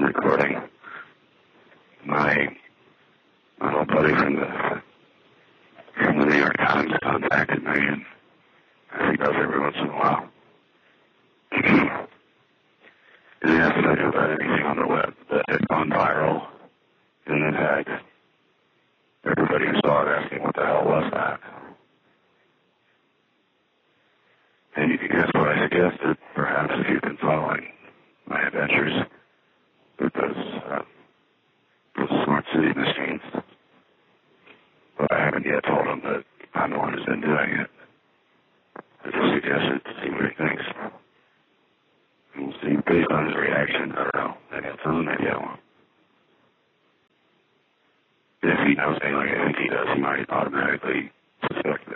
recording. My old buddy from the New York Times contacted me, and as he does every once in a while. And he asked if I knew about anything on the web that had gone viral and then had everybody who saw it asking what the hell was that. And you can guess what I suggested, perhaps, if you've been following my adventures with those smart city machines. But I haven't yet told him that I'm the one who's been doing it. I just suggested to see what he thinks. And we'll see, based on his reaction, I don't know. Maybe I'll tell him, maybe I won't. If he knows me like I think he does, he might automatically suspect that